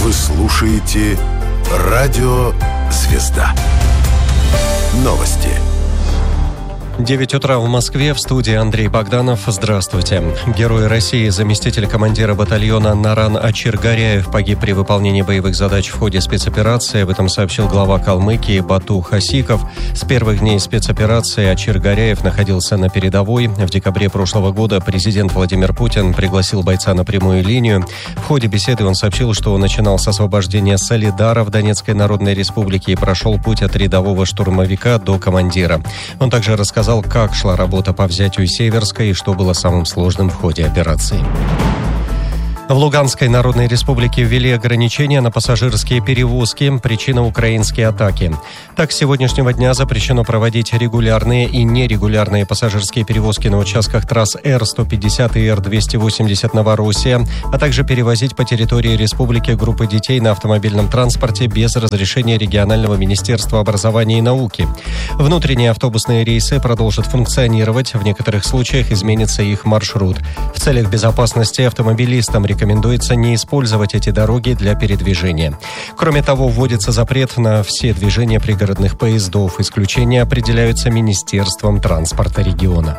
Вы слушаете Радио Звезда. Новости. 9 утра в Москве, в студии Андрей Богданов. Здравствуйте. Герой России, заместитель командира батальона Наран Ачиргаряев погиб при выполнении боевых задач в ходе спецоперации. Об этом сообщил глава Калмыкии Бату Хасиков. С первых дней спецоперации Ачиргаряев находился на передовой. В декабре прошлого года президент Владимир Путин пригласил бойца на прямую линию. В ходе беседы он сообщил, что начинал с освобождения Солидара в Донецкой Народной Республике и прошел путь от рядового штурмовика до командира. Он также рассказал, как шла работа по взятию Северской и что было самым сложным в ходе операции. В Луганской Народной Республике ввели ограничения на пассажирские перевозки. Причина – украинские атаки. Так, с сегодняшнего дня запрещено проводить регулярные и нерегулярные пассажирские перевозки на участках трасс Р-150 и Р-280 Новороссия, а также перевозить по территории республики группы детей на автомобильном транспорте без разрешения регионального министерства образования и науки. Внутренние автобусные рейсы продолжат функционировать. В некоторых случаях изменится их маршрут. В целях безопасности автомобилистам рекомендуется не использовать эти дороги для передвижения. Кроме того, вводится запрет на все движения пригородных поездов. Исключения определяются Министерством транспорта региона.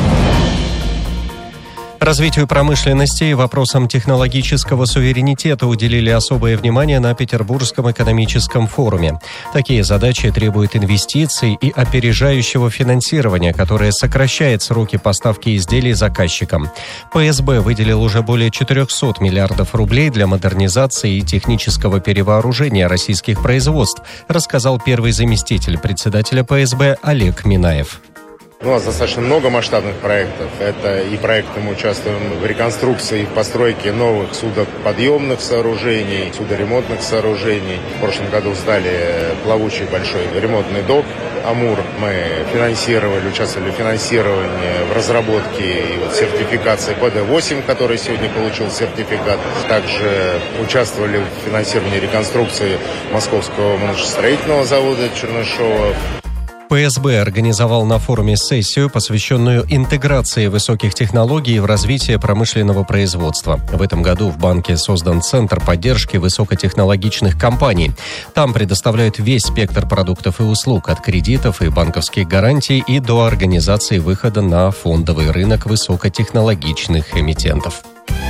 Развитию промышленности и вопросам технологического суверенитета уделили особое внимание на Петербургском экономическом форуме. Такие задачи требуют инвестиций и опережающего финансирования, которое сокращает сроки поставки изделий заказчикам. ПСБ выделил уже более 400 миллиардов рублей для модернизации и технического перевооружения российских производств, рассказал первый заместитель председателя ПСБ Олег Минаев. У нас достаточно много масштабных проектов. Это и проекты, мы участвуем в реконструкции и в постройке новых судоподъемных сооружений, судоремонтных сооружений. В прошлом году сдали плавучий большой ремонтный док «Амур». Мы участвовали в финансировании, в разработке и сертификации ПД-8, который сегодня получил сертификат. Также участвовали в финансировании реконструкции Московского машиностроительного завода Чернышова. ПСБ организовал на форуме сессию, посвященную интеграции высоких технологий в развитие промышленного производства. В этом году в банке создан Центр поддержки высокотехнологичных компаний. Там предоставляют весь спектр продуктов и услуг, от кредитов и банковских гарантий и до организации выхода на фондовый рынок высокотехнологичных эмитентов.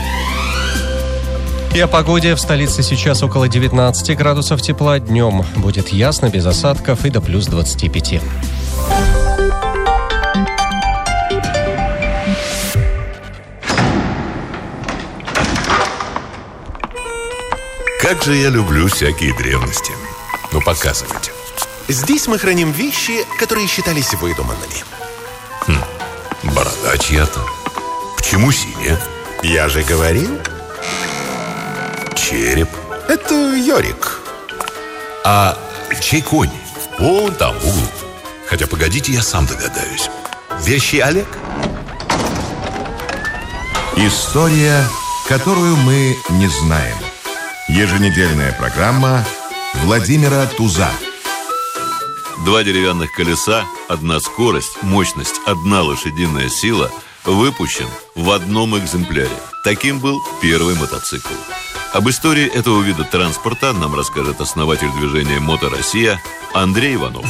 И о погоде. В столице сейчас около 19 градусов тепла. Днем будет ясно, без осадков и до плюс 25. Как же я люблю всякие древности. Ну, показывайте. Здесь мы храним вещи, которые считались выдуманными. Борода чья-то. Почему синяя? Я же говорил. Череп. Это Йорик. А чей конь? Вон там, в углу. Хотя, погодите, я сам догадаюсь. Вещи Олег? История, которую мы не знаем. Еженедельная программа Владимира Туза. 2 деревянных колеса, 1 скорость, мощность, 1 лошадиная сила выпущен в одном экземпляре. Таким был первый мотоцикл. Об истории этого вида транспорта нам расскажет основатель движения «Мото Россия» Андрей Иванов.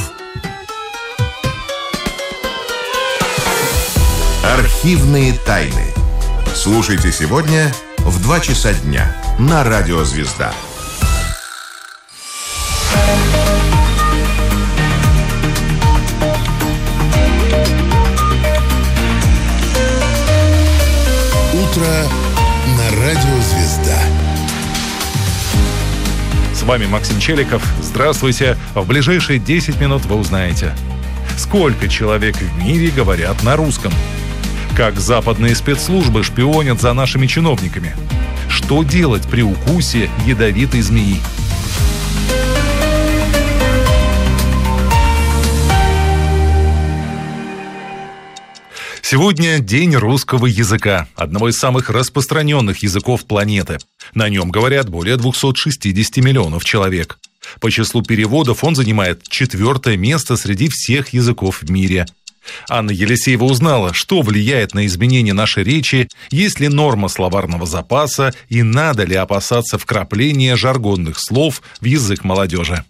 Архивные тайны. Слушайте сегодня в 2 часа дня на Радио Звезда. Утро на Радио Звезда. С вами Максим Челиков. Здравствуйте. В ближайшие 10 минут вы узнаете, сколько человек в мире говорят на русском, как западные спецслужбы шпионят за нашими чиновниками, что делать при укусе ядовитой змеи. Сегодня День русского языка, одного из самых распространенных языков планеты. На нем говорят более 260 миллионов человек. По числу переводов он занимает 4-е место среди всех языков в мире. Анна Елисеева узнала, что влияет на изменение нашей речи, есть ли норма словарного запаса и надо ли опасаться вкрапления жаргонных слов в язык молодежи.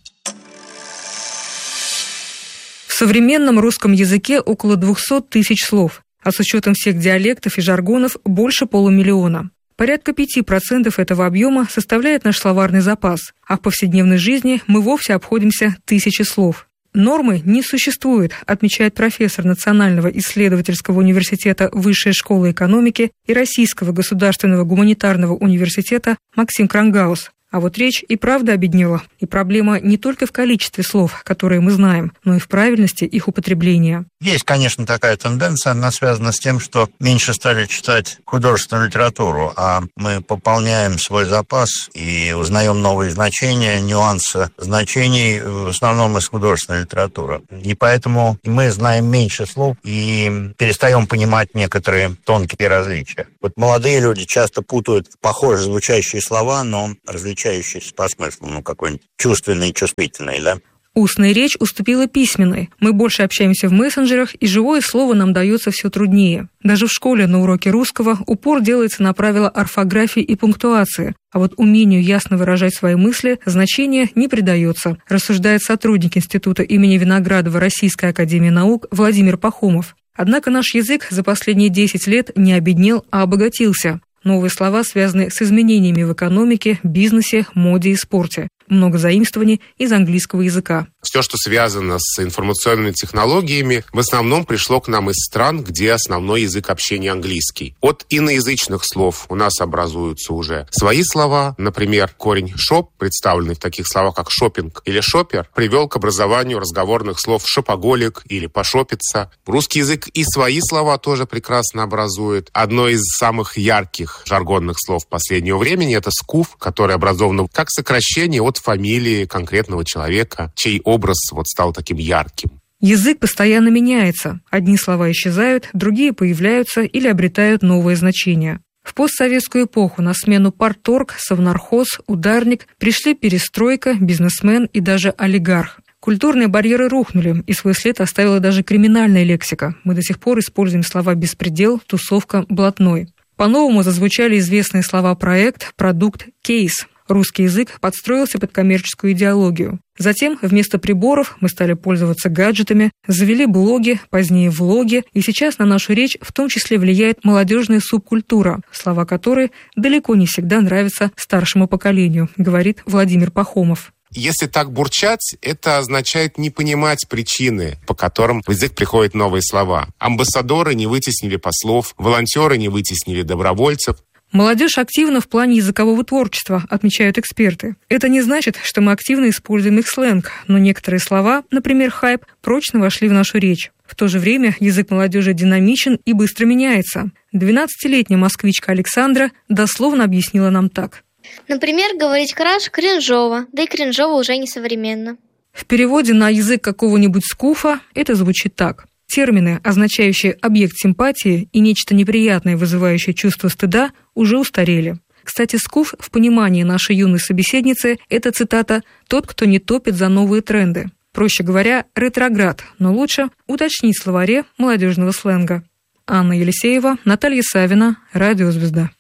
В современном русском языке около 200 тысяч слов, а с учетом всех диалектов и жаргонов больше 500 000. Порядка 5% этого объема составляет наш словарный запас, а в повседневной жизни мы вовсе обходимся 1000 слов. Нормы не существует, отмечает профессор Национального исследовательского университета Высшей школы экономики и Российского государственного гуманитарного университета Максим Крангаус. А вот речь и правда обеднела. И проблема не только в количестве слов, которые мы знаем, но и в правильности их употребления. Есть, конечно, такая тенденция, она связана с тем, что меньше стали читать художественную литературу, а мы пополняем свой запас и узнаем новые значения, нюансы значений, в основном из художественной литературы. И поэтому мы знаем меньше слов и перестаем понимать некоторые тонкие различия. Вот молодые люди часто путают похоже звучащие слова, но различающиеся по смыслу, какой-нибудь чувственный, чувствительный, да? Устная речь уступила письменной. Мы больше общаемся в мессенджерах, и живое слово нам дается все труднее. Даже в школе на уроке русского упор делается на правила орфографии и пунктуации, а вот умению ясно выражать свои мысли значения не придается, рассуждает сотрудник Института имени Виноградова Российской академии наук Владимир Пахомов. Однако наш язык за последние 10 лет не обеднел, а обогатился. Новые слова связаны с изменениями в экономике, бизнесе, моде и спорте. Много заимствований из английского языка. Все, что связано с информационными технологиями, в основном пришло к нам из стран, где основной язык общения английский. От иноязычных слов у нас образуются уже свои слова. Например, корень «шоп», представленный в таких словах, как «шопинг» или «шопер», привел к образованию разговорных слов «шопоголик» или «пошопиться». Русский язык и свои слова тоже прекрасно образует. Одно из самых ярких жаргонных слов последнего времени – это «скуф», которое образовано как сокращение от фамилии конкретного человека, чей образ стал таким ярким. Язык постоянно меняется. Одни слова исчезают, другие появляются или обретают новые значения. В постсоветскую эпоху на смену парторг, совнархоз, ударник пришли перестройка, бизнесмен и даже олигарх. Культурные барьеры рухнули, и свой след оставила даже криминальная лексика. Мы до сих пор используем слова «беспредел», «тусовка», «блатной». По-новому зазвучали известные слова «проект», «продукт», «кейс». Русский язык подстроился под коммерческую идеологию. Затем вместо приборов мы стали пользоваться гаджетами, завели блоги, позднее влоги, и сейчас на нашу речь в том числе влияет молодежная субкультура, слова которой далеко не всегда нравятся старшему поколению, говорит Владимир Пахомов. Если так бурчать, это означает не понимать причины, по которым в язык приходят новые слова. Амбассадоры не вытеснили послов, волонтеры не вытеснили добровольцев. Молодежь активна в плане языкового творчества, отмечают эксперты. Это не значит, что мы активно используем их сленг, но некоторые слова, например, хайп, прочно вошли в нашу речь. В то же время язык молодежи динамичен и быстро меняется. 12-летняя москвичка Александра дословно объяснила нам так. Например, говорить краш кринжово, да и кринжово уже не современно. В переводе на язык какого-нибудь скуфа это звучит так. Термины, означающие объект симпатии и нечто неприятное, вызывающее чувство стыда, уже устарели. Кстати, скуф в понимании нашей юной собеседницы – это цитата «тот, кто не топит за новые тренды». Проще говоря, ретроград, но лучше уточнить в словаре молодежного сленга. Анна Елисеева, Наталья Савина, Радио «Звезда».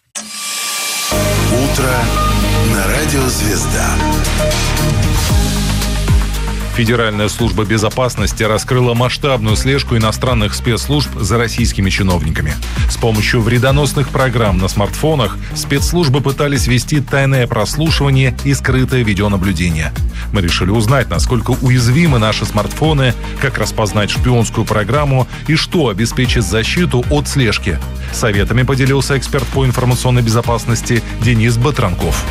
Утро на Радио «Звезда». Федеральная служба безопасности раскрыла масштабную слежку иностранных спецслужб за российскими чиновниками. С помощью вредоносных программ на смартфонах спецслужбы пытались вести тайное прослушивание и скрытое видеонаблюдение. Мы решили узнать, насколько уязвимы наши смартфоны, как распознать шпионскую программу и что обеспечит защиту от слежки. Советами поделился эксперт по информационной безопасности Денис Батранков.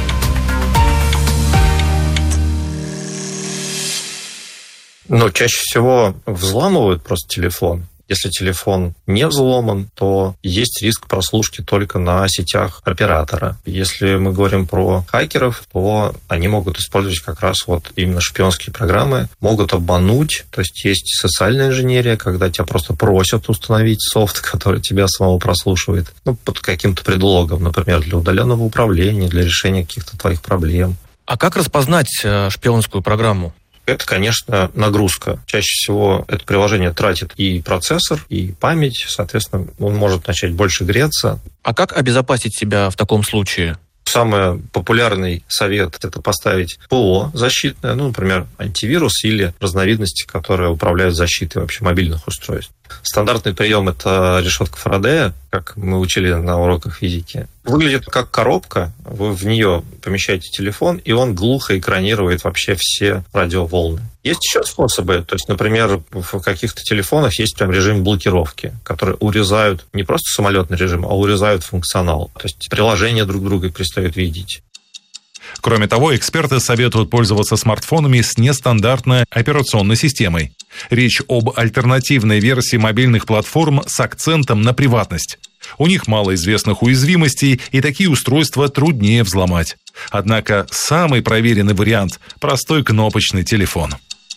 Но чаще всего взламывают просто телефон. Если телефон не взломан, то есть риск прослушки только на сетях оператора. Если мы говорим про хакеров, то они могут использовать как раз именно шпионские программы, могут обмануть. То есть социальная инженерия, когда тебя просто просят установить софт, который тебя самого прослушивает, под каким-то предлогом, например, для удаленного управления, для решения каких-то твоих проблем. А как распознать шпионскую программу? Это, конечно, нагрузка. Чаще всего это приложение тратит и процессор, и память, соответственно, он может начать больше греться. А как обезопасить себя в таком случае? Самый популярный совет – это поставить ПО защитное, например, антивирус или разновидности, которые управляют защитой вообще мобильных устройств. Стандартный прием – это решетка Фарадея, как мы учили на уроках физики. Выглядит как коробка, вы в нее помещаете телефон, и он глухо экранирует вообще все радиоволны. Есть еще способы, то есть, например, в каких-то телефонах есть прям режим блокировки, которые урезают не просто самолетный режим, а урезают функционал. То есть приложения друг друга перестают видеть. Кроме того, эксперты советуют пользоваться смартфонами с нестандартной операционной системой. Речь об альтернативной версии мобильных платформ с акцентом на приватность. У них мало известных уязвимостей, и такие устройства труднее взломать. Однако самый проверенный вариант – простой кнопочный телефон.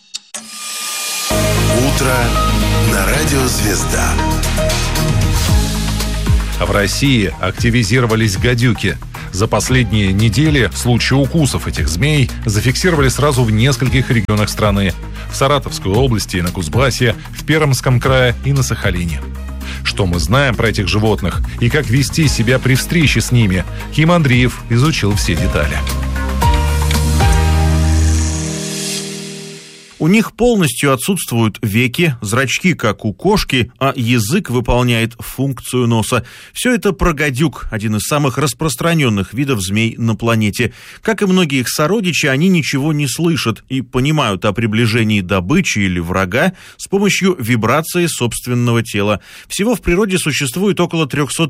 Утро на радио «Звезда». В России активизировались гадюки. За последние недели случаи укусов этих змей зафиксировали сразу в нескольких регионах страны. В Саратовской области, на Кузбассе, в Пермском крае и на Сахалине. Что мы знаем про этих животных и как вести себя при встрече с ними, Ким Андреев изучил все детали. У них полностью отсутствуют веки, зрачки, как у кошки, а язык выполняет функцию носа. Все это про гадюк, один из самых распространенных видов змей на планете. Как и многие их сородичи, они ничего не слышат и понимают о приближении добычи или врага с помощью вибрации собственного тела. Всего в природе существует около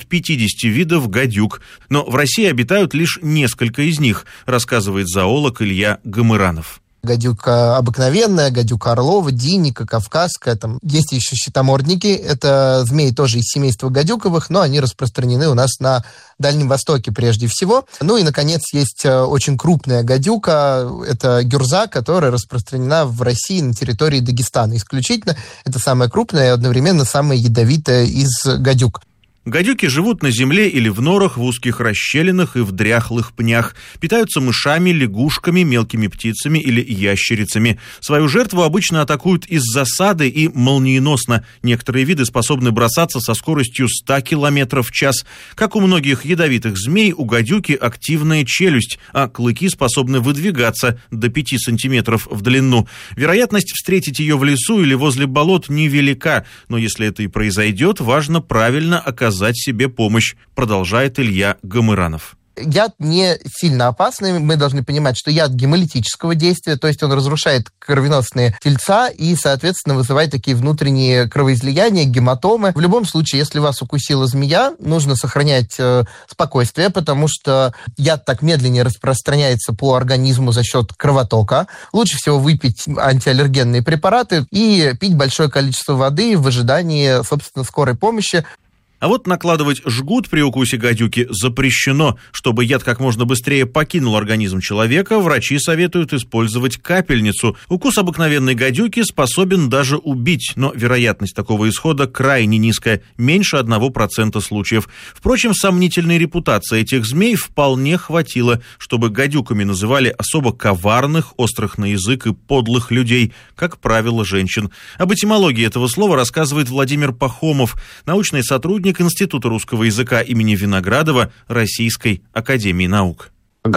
350 видов гадюк, но в России обитают лишь несколько из них, рассказывает зоолог Илья Гамыранов. Гадюка обыкновенная, гадюка орлова, диника, кавказская. Там есть еще щитомордники. Это змеи тоже из семейства гадюковых, но они распространены у нас на Дальнем Востоке прежде всего. Ну и, наконец, есть очень крупная гадюка. Это гюрза, которая распространена в России на территории Дагестана. Исключительно это самая крупная и одновременно самая ядовитая из гадюк. Гадюки живут на земле или в норах, в узких расщелинах и в дряхлых пнях. Питаются мышами, лягушками, мелкими птицами или ящерицами. Свою жертву обычно атакуют из засады и молниеносно. Некоторые виды способны бросаться со скоростью 100 км в час. Как у многих ядовитых змей, у гадюки активная челюсть, а клыки способны выдвигаться до 5 сантиметров в длину. Вероятность встретить ее в лесу или возле болот невелика, но если это и произойдет, важно правильно оказать себе помощь, продолжает Илья Гамыранов. Яд не сильно опасный. Мы должны понимать, что яд гемолитического действия, то есть он разрушает кровеносные тельца и, соответственно, вызывает такие внутренние кровоизлияния, гематомы. В любом случае, если вас укусила змея, нужно сохранять спокойствие, потому что яд так медленнее распространяется по организму за счет кровотока. Лучше всего выпить антиаллергенные препараты и пить большое количество воды в ожидании, собственно, скорой помощи. А вот накладывать жгут при укусе гадюки запрещено. Чтобы яд как можно быстрее покинул организм человека, врачи советуют использовать капельницу. Укус обыкновенной гадюки способен даже убить, но вероятность такого исхода крайне низкая, меньше 1% случаев. Впрочем, сомнительной репутации этих змей вполне хватило, чтобы гадюками называли особо коварных, острых на язык и подлых людей, как правило, женщин. Об этимологии этого слова рассказывает Владимир Пахомов, научный сотрудник Института русского языка имени Виноградова Российской академии наук.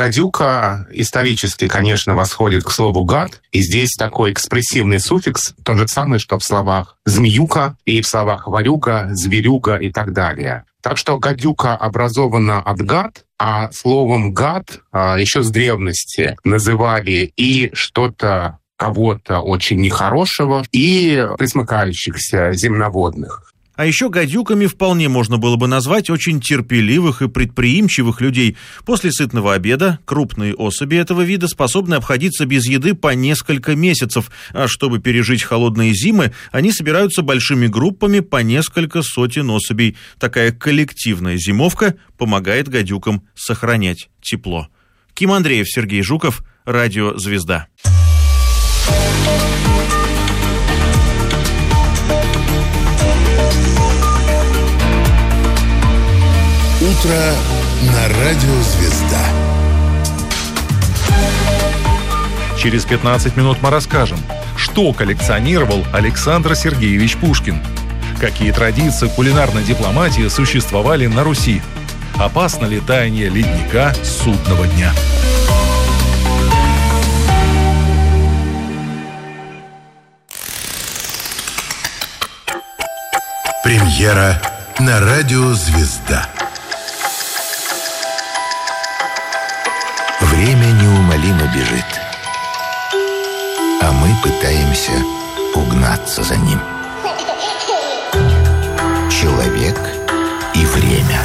Гадюка исторически, конечно, восходит к слову «гад», и здесь такой экспрессивный суффикс, тот же самый, что в словах «змеюка» и в словах «варюга», «зверюга» и так далее. Так что гадюка образована от «гад», а словом «гад» еще с древности называли и что-то, кого-то очень нехорошего, и пресмыкающихся земноводных. А еще гадюками вполне можно было бы назвать очень терпеливых и предприимчивых людей. После сытного обеда крупные особи этого вида способны обходиться без еды по несколько месяцев. А чтобы пережить холодные зимы, они собираются большими группами по несколько сотен особей. Такая коллективная зимовка помогает гадюкам сохранять тепло. Ким Андреев, Сергей Жуков, Радио «Звезда». Утро на радио «Звезда». Через 15 минут мы расскажем, что коллекционировал Александр Сергеевич Пушкин, какие традиции кулинарной дипломатии существовали на Руси, опасно ли таяние ледника судного дня. Премьера на радио «Звезда». Время неумолимо бежит, а мы пытаемся угнаться за ним. Человек и время.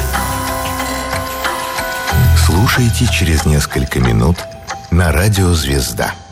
Слушайте через несколько минут на радио «Звезда».